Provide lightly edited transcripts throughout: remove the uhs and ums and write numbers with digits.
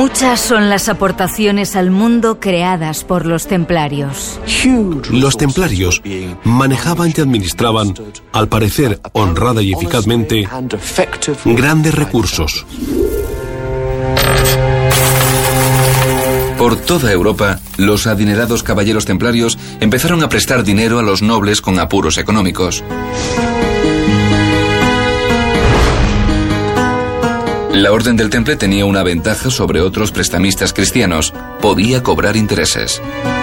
Muchas son las aportaciones al mundo creadas por los templarios. Los templarios manejaban y administraban, al parecer honrada y eficazmente, grandes recursos. Por toda Europa, los adinerados caballeros templarios empezaron a prestar dinero a los nobles con apuros económicos. La Orden del Temple tenía una ventaja sobre otros prestamistas cristianos: podía cobrar intereses.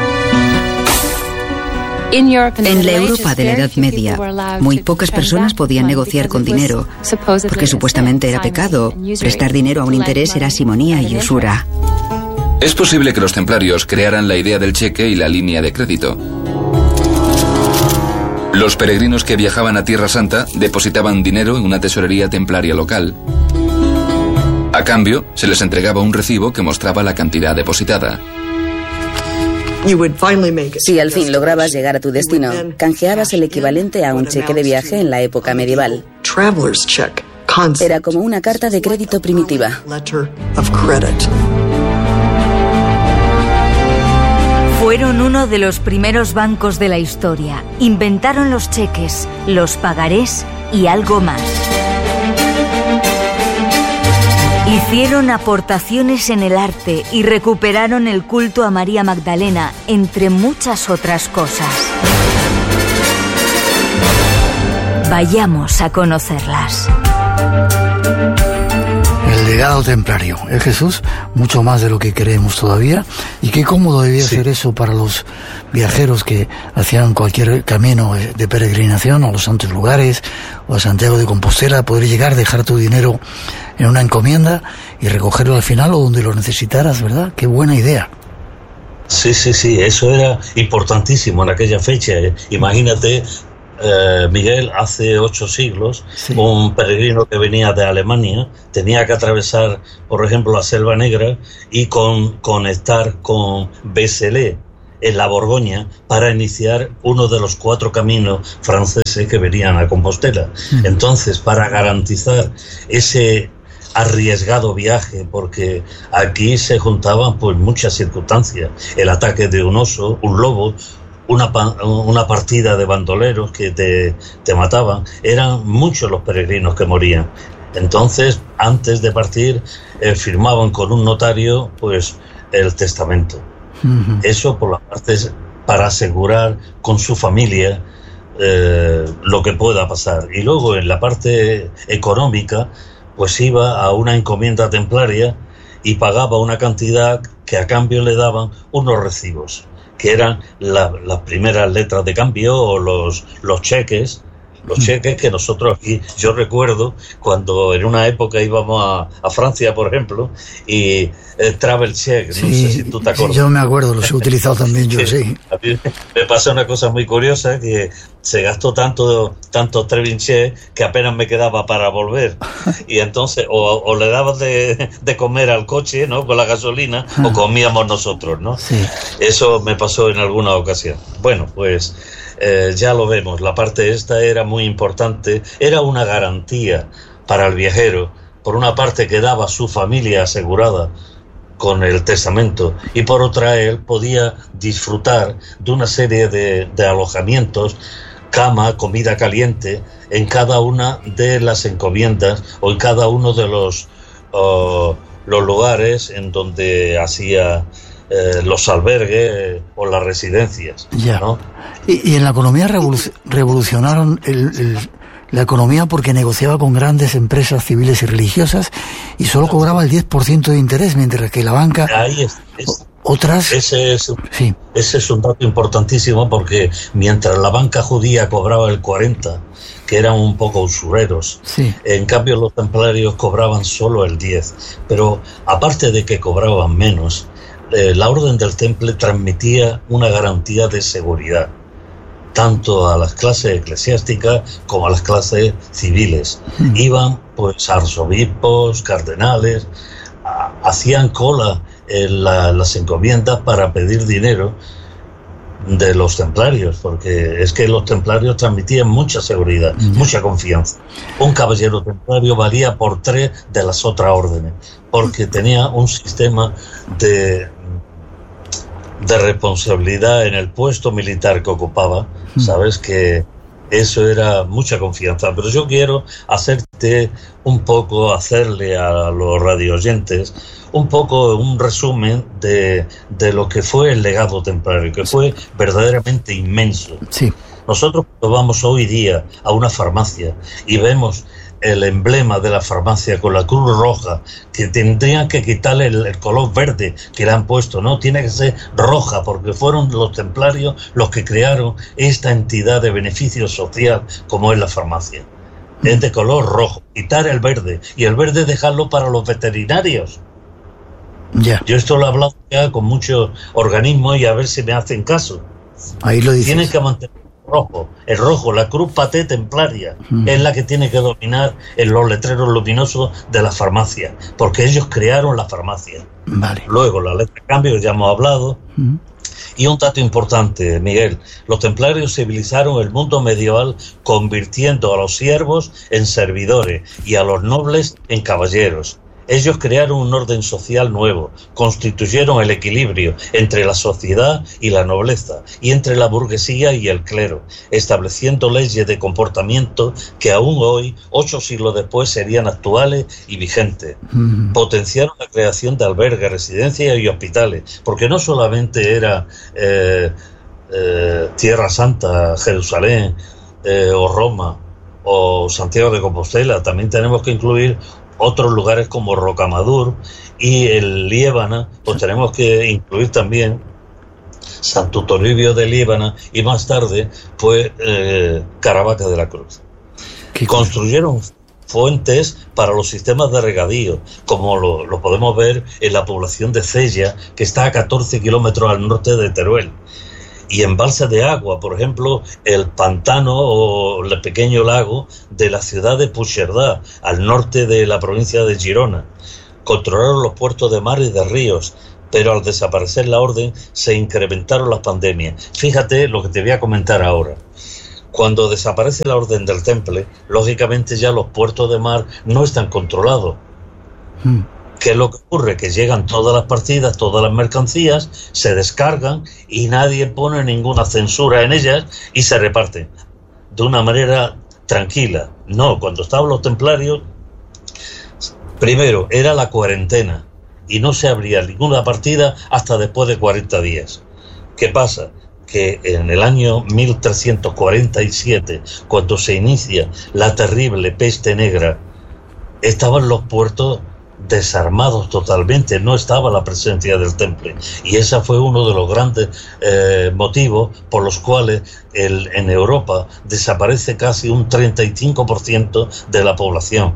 En la Europa de la Edad Media, muy pocas personas podían negociar con dinero, porque supuestamente era pecado. Prestar dinero a un interés era simonía y usura. Es posible que los templarios crearan la idea del cheque y la línea de crédito. Los peregrinos que viajaban a Tierra Santa depositaban dinero en una tesorería templaria local. A cambio, se les entregaba un recibo que mostraba la cantidad depositada. Si al fin lograbas llegar a tu destino, canjeabas el equivalente a un cheque de viaje en la época medieval. Era como una carta de crédito primitiva. Fueron uno de los primeros bancos de la historia. Inventaron los cheques, los pagarés y algo más. Hicieron aportaciones en el arte y recuperaron el culto a María Magdalena, entre muchas otras cosas. Vayamos a conocerlas. El legado templario. ¿Es Jesús? Mucho más de lo que creemos todavía. Y qué cómodo debía ser eso para los viajeros que hacían cualquier camino de peregrinación a los santos lugares o a Santiago de Compostela, poder llegar, dejar tu dinero en una encomienda y recogerlo al final o donde lo necesitaras, ¿verdad? Qué buena idea. Sí, eso era importantísimo en aquella fecha. Imagínate, Miguel, hace 8 siglos, un peregrino que venía de Alemania tenía que atravesar, por ejemplo, la Selva Negra y conectar con Vézelay, en la Borgoña, para iniciar uno de los 4 caminos franceses que venían a Compostela. Entonces, para garantizar ese arriesgado viaje, porque aquí se juntaban pues muchas circunstancias: el ataque de un oso, un lobo, una partida de bandoleros que te mataban. Eran muchos los peregrinos que morían. Entonces, antes de partir, firmaban con un notario pues el testamento. Eso por la parte para asegurar con su familia lo que pueda pasar. Y luego en la parte económica, pues iba a una encomienda templaria y pagaba una cantidad que a cambio le daban unos recibos, que eran las primeras letras de cambio o los cheques. Los cheques que nosotros aquí, yo recuerdo cuando en una época íbamos a Francia, por ejemplo, y travel check, no sé si tú te acuerdas. Yo me acuerdo, los he utilizado también yo, sí. A mí me pasó una cosa muy curiosa, que se gastó tanto travel check que apenas me quedaba para volver. Y entonces o le dabas de comer al coche, ¿no?, con la gasolina, o comíamos nosotros, ¿no? Sí. Eso me pasó en alguna ocasión. Bueno, pues ya lo vemos, la parte esta era muy importante, era una garantía para el viajero. Por una parte quedaba su familia asegurada con el testamento y por otra él podía disfrutar de una serie de alojamientos, cama, comida caliente en cada una de las encomiendas o en cada uno de los lugares en donde hacía los albergues o las residencias, ¿no? Y en la economía revolucionaron la economía porque negociaba con grandes empresas civiles y religiosas y solo cobraba el 10% de interés, mientras que la banca... otras... Ese es un dato importantísimo, porque mientras la banca judía cobraba el 40%, que eran un poco usureros, en cambio los templarios cobraban solo el 10%. Pero aparte de que cobraban menos, la Orden del Temple transmitía una garantía de seguridad, tanto a las clases eclesiásticas como a las clases civiles. Iban pues arzobispos, cardenales, hacían cola en las encomiendas para pedir dinero, de los templarios, porque es que los templarios transmitían mucha seguridad, mucha confianza. Un caballero templario valía por 3 de las otras órdenes, porque tenía un sistema de responsabilidad en el puesto militar que ocupaba, sabes que eso era mucha confianza. Pero yo quiero hacerle a los radioyentes un poco un resumen de lo que fue el legado templario, que fue verdaderamente inmenso. Sí. Nosotros cuando vamos hoy día a una farmacia y vemos el emblema de la farmacia con la cruz roja, que tendrían que quitarle el color verde que le han puesto, ¿no? Tiene que ser roja, porque fueron los templarios los que crearon esta entidad de beneficio social como es la farmacia. Es de color rojo, quitar el verde, y el verde dejarlo para los veterinarios. Ya. Yo esto lo he hablado ya con muchos organismos y a ver si me hacen caso. Ahí lo dices. Tienen que mantener el rojo, la cruz paté templaria, es la que tiene que dominar en los letreros luminosos de la farmacia, porque ellos crearon la farmacia. Vale. Luego la letra de cambio, ya hemos hablado. Y un dato importante, Miguel: los templarios civilizaron el mundo medieval convirtiendo a los siervos en servidores y a los nobles en caballeros. Ellos crearon un orden social nuevo, constituyeron el equilibrio entre la sociedad y la nobleza, y entre la burguesía y el clero, estableciendo leyes de comportamiento que aún hoy, 8 siglos después, serían actuales y vigentes. Potenciaron la creación de albergues, residencias y hospitales, porque no solamente era Tierra Santa, Jerusalén, o Roma, o Santiago de Compostela, también tenemos que incluir otros lugares como Rocamadour y el Liébana, pues tenemos que incluir también Santo Toribio de Liébana y más tarde pues Caravaca de la Cruz. Construyeron fuentes para los sistemas de regadío, como lo podemos ver en la población de Cella, que está a 14 kilómetros al norte de Teruel. Y embalses de agua, por ejemplo, el pantano o el pequeño lago de la ciudad de Puigcerdà, al norte de la provincia de Girona. Controlaron los puertos de mar y de ríos, pero al desaparecer la orden se incrementaron las pandemias. Fíjate lo que te voy a comentar ahora. Cuando desaparece la orden del Temple, lógicamente ya los puertos de mar no están controlados. ¿Qué es lo que ocurre? Que llegan todas las partidas, todas las mercancías, se descargan y nadie pone ninguna censura en ellas y se reparten de una manera tranquila. No, cuando estaban los templarios, primero era la cuarentena y no se abría ninguna partida hasta después de 40 días. ¿Qué pasa? Que en el año 1347, cuando se inicia la terrible peste negra, estaban los puertos desarmados totalmente, no estaba la presencia del Temple, y ese fue uno de los grandes motivos por los cuales en Europa desaparece casi un 35% de la población.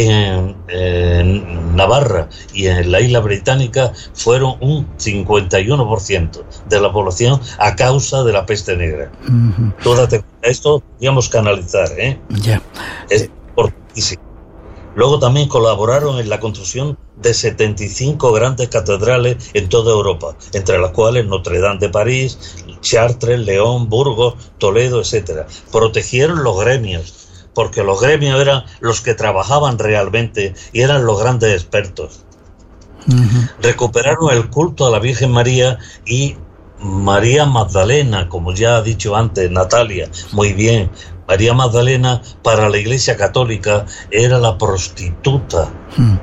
En Navarra y en la isla británica fueron un 51% de la población a causa de la peste negra. Esto podríamos canalizar, Ya. Es importantísimo. Luego también colaboraron en la construcción de 75 grandes catedrales en toda Europa, entre las cuales Notre Dame de París, Chartres, León, Burgos, Toledo, etc. Protegieron los gremios, porque los gremios eran los que trabajaban realmente y eran los grandes expertos. Recuperaron el culto a la Virgen María y María Magdalena, como ya ha dicho antes Natalia, muy bien. María Magdalena para la Iglesia Católica era la prostituta.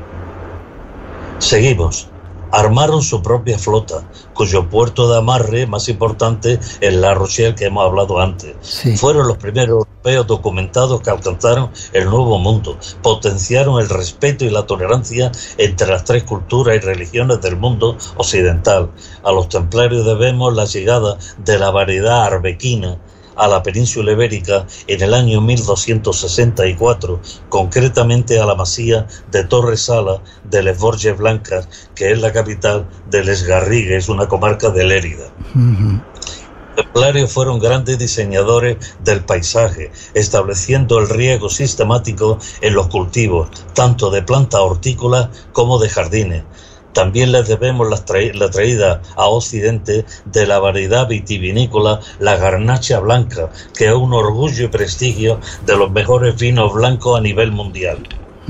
Seguimos. Armaron su propia flota, cuyo puerto de amarre más importante es La Rochelle, que hemos hablado antes. Sí. Fueron los primeros europeos documentados que alcanzaron el Nuevo Mundo. Potenciaron el respeto y la tolerancia entre las 3 culturas y religiones del mundo occidental. A los templarios debemos la llegada de la variedad arbequina a la península ibérica en el año 1264, concretamente a la masía de Torresala de Les Borges Blancas, que es la capital de Les Garrigues, una comarca de Lérida. Los templarios fueron grandes diseñadores del paisaje, estableciendo el riego sistemático en los cultivos, tanto de plantas hortícolas como de jardines. También les debemos la traída a Occidente de la variedad vitivinícola, la Garnacha Blanca, que es un orgullo y prestigio de los mejores vinos blancos a nivel mundial.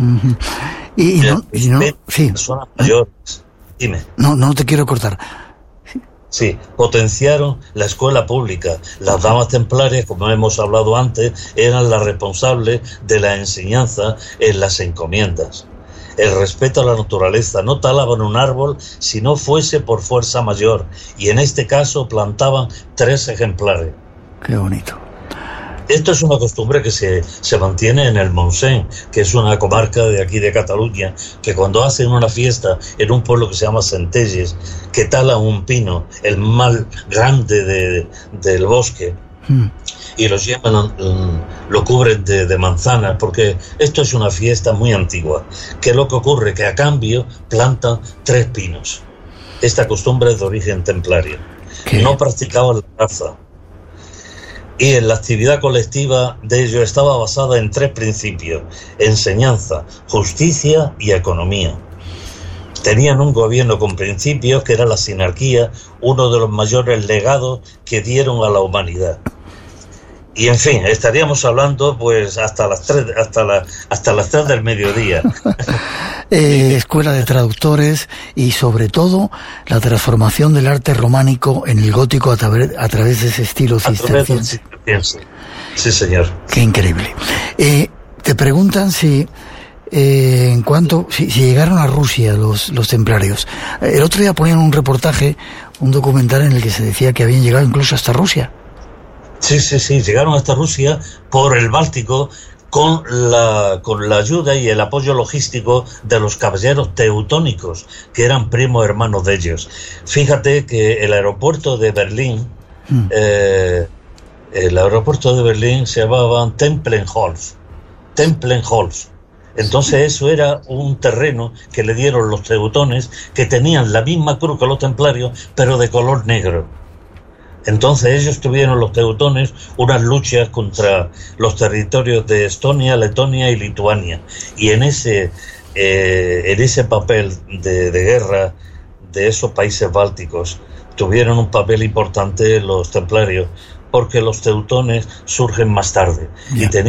Sí. Personas mayores. Dime. No te quiero cortar. Sí, potenciaron la escuela pública. Las damas templarias, como hemos hablado antes, eran las responsables de la enseñanza en las encomiendas. El respeto a la naturaleza, no talaban un árbol si no fuese por fuerza mayor, y en este caso plantaban 3 ejemplares. Qué bonito. Esto es una costumbre que se mantiene en el Montseny, que es una comarca de aquí de Cataluña, que cuando hacen una fiesta en un pueblo que se llama Centelles, que talan un pino, el más grande del bosque, y los llevan, lo cubren de manzanas, porque esto es una fiesta muy antigua. ¿Qué es lo que ocurre? Que a cambio plantan 3 pinos. Esta costumbre es de origen templario. No practicaban la caza. Y en la actividad colectiva de ellos estaba basada en 3 principios: enseñanza, justicia y economía. Tenían un gobierno con principios que era la sinarquía, uno de los mayores legados que dieron a la humanidad. Y en fin, estaríamos hablando pues hasta las 3 del mediodía. Escuela de traductores y sobre todo la transformación del arte románico en el gótico a través de ese estilo cisterciense. Sí, señor. Qué increíble. Te preguntan si llegaron a Rusia los templarios. El otro día ponían un reportaje, un documental en el que se decía que habían llegado incluso hasta Rusia. Sí, llegaron hasta Rusia por el Báltico con la ayuda y el apoyo logístico de los caballeros teutónicos, que eran primos hermanos de ellos. Fíjate que el aeropuerto de Berlín, se llamaba Tempelhof. Entonces eso era un terreno que le dieron los teutones, que tenían la misma cruz que los templarios, pero de color negro. Entonces ellos tuvieron, los teutones, unas luchas contra los territorios de Estonia, Letonia y Lituania. Y en ese papel de guerra de esos países bálticos tuvieron un papel importante los templarios, porque los teutones surgen más tarde. Y